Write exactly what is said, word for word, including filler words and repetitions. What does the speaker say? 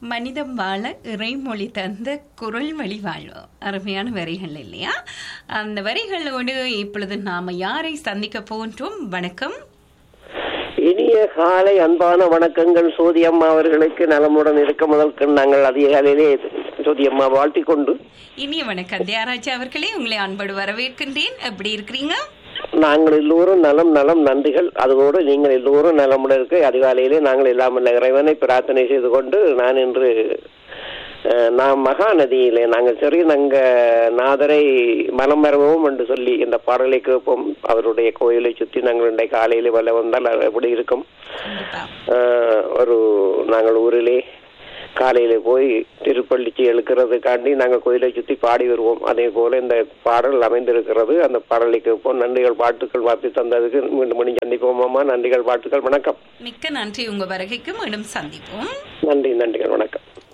மனிதம் வாழ இறைமொழி தந்த குரல் வழி வாழ்வோம். அருமையான வரிகள் இல்லையா? அந்த வரிகளோடு இப்பொழுது நாம யாரை சந்திக்க போன்றோம்? வணக்கம். இனிய காலை அன்பான வணக்கங்கள். சோதி அம்மா அவர்களுக்கு நலமுடன் இருக்க முதல்க்கு நாங்கள் அதிகாலையிலே சோதி அம்மா வாழ்த்திக் கொண்டு இனிய வணக்கம் தியாகராஜா அவர்களே, உங்களை அன்போடு வரவேற்கின்றேன். எப்படி இருக்கிறீங்க? நாங்கள் எல்லோரும் நலம் நலம் நன்றிகள். அதோடு நீங்கள் எல்லோரும் நலமுடன் இருக்க அதிகாலையிலே நாங்கள் இல்லாமல் இறைவனை பிரார்த்தனை செய்து கொண்டு நான் இன்று நாம் மகாநதியிலே நாங்கள் ஸ்ரீரங்க நாதரை மனம் பெறவும் என்று சொல்லி இந்த பாடலை கேட்போம். அவருடைய கோயிலை சுற்றி நாங்கள் இன்றைய காலையிலே வல்ல வந்தால் எப்படி இருக்கும். ஒரு நாங்கள் ஊரிலே காலையில போய் திருப்பள்ளிச்சு எழுக்கிறதுக்காண்டி நாங்கள் கோயிலை சுற்றி பாடி வருவோம். அதே போல இந்த பாடல் அமைந்திருக்கிறது. அந்த பாடலை கேட்போம். நன்றிகள், வாழ்த்துக்கள் வார்த்தை தந்ததுக்கு மீண்டும் மீண்டும் சந்திப்போமாமா. நன்றிகள், வாழ்த்துக்கள், வணக்கம். மிக்க நன்றி. உங்க வருகைக்கு மீண்டும் சந்திப்போம். நன்றி, நன்றிகள், வணக்கம்.